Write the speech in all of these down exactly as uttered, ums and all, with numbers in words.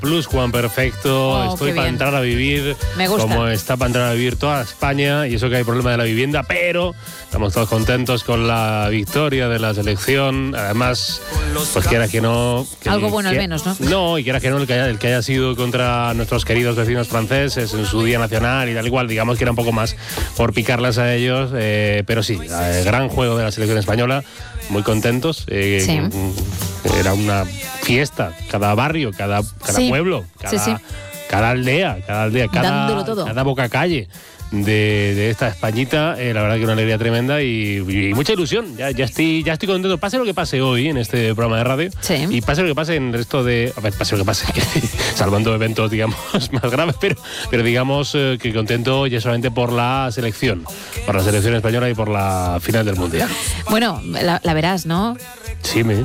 Plus, Juan Perfecto. Oh, Estoy para entrar a vivir Me gusta. como está para entrar a vivir toda España, y eso que hay problema de la vivienda, pero estamos todos contentos con la victoria de la selección. Además, pues quieras que no... Que Algo el, bueno que, al menos, ¿no? No, y quieras que no, el que, haya, el que haya sido contra nuestros queridos vecinos franceses en su día nacional y tal igual, digamos que era un poco más por picarlas a ellos, eh, pero sí, eh, gran juego de la selección española, muy contentos. Eh, Sí. Era una fiesta, cada barrio, cada, cada Sí. pueblo, cada, Sí, sí. cada aldea, cada aldea, Dándolo cada, todo. cada boca calle de, de esta Españita. Eh, la verdad que una alegría tremenda y, y mucha ilusión. Ya, ya estoy ya estoy contento. Pase lo que pase hoy en este programa de radio, Sí. y pase lo que pase en el resto de... A ver, pase lo que pase, que, salvando eventos, digamos, más graves, pero, pero digamos eh, que contento ya solamente por la selección, por la selección española y por la final del Mundial. Bueno, la, la verás, ¿no? Sí, me...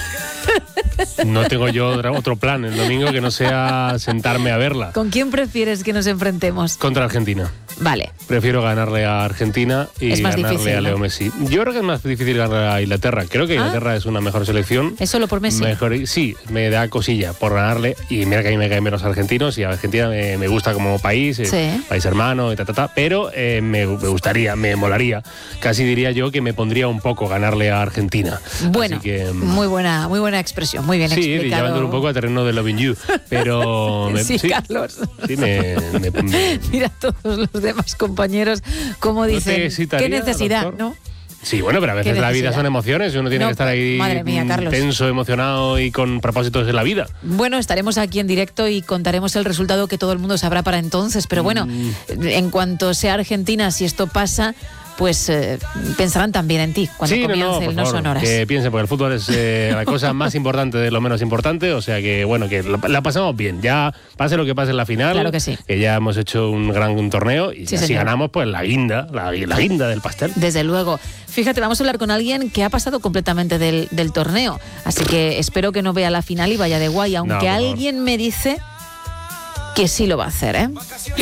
No tengo yo otra- otro plan el domingo que no sea sentarme a verla. ¿Con quién prefieres que nos enfrentemos? Contra Argentina. Vale. Prefiero ganarle a Argentina y Es más ganarle difícil, a Leo ¿no? Messi. Yo creo que es más difícil ganar a Inglaterra. Creo que Ah. Inglaterra es una mejor selección. ¿Es solo por Messi? Mejor, sí, me da cosilla por ganarle. Y mira que a mí me caen bien los argentinos y a Argentina me, me gusta como país, eh, Sí. país hermano y ta, ta, ta. Pero eh, me, me gustaría, me molaría. Casi diría yo que me pondría un poco ganarle a Argentina. Bueno, Así que, muy buena, muy buena expresión, muy bien sí, explicado. llevándolo un poco a terreno de Loving You. Pero me- Sí, Carlos. Sí, me, me- me- Mira a todos los demás compañeros cómo te dicen, excitaría, qué necesidad, doctor? ¿no? Sí, bueno, pero a veces ¿Qué la vida necesidad? son emociones y uno tiene No, que estar ahí madre mía, mm, Carlos. tenso, emocionado y con propósitos en la vida. Bueno, estaremos aquí en directo y contaremos el resultado que todo el mundo sabrá para entonces, pero bueno, Mm. en cuanto sea Argentina, si esto pasa, pues eh, pensarán también en ti cuando Sí, no, comience no, por el No favor, Sonoras. que piensen, porque el fútbol es eh, la cosa más importante de lo menos importante, o sea que, bueno, que la, la pasamos bien. Ya pase lo que pase en la final, Claro que sí. que ya hemos hecho un gran un torneo y Sí, ya si señor. ganamos, pues la guinda, la, la guinda del pastel. Desde luego. Fíjate, vamos a hablar con alguien que ha pasado completamente del, del torneo, así que espero que no vea la final y vaya de guay, aunque por favor. alguien me dice que sí lo va a hacer, ¿eh?